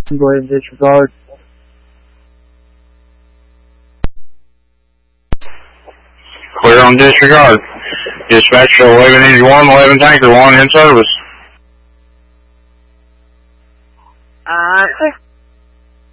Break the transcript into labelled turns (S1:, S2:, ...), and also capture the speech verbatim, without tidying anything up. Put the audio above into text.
S1: Go ahead and disregard.
S2: Clear on disregard. Dispatch eleven eighty-one, eleven Tanker one in service.
S1: Alright.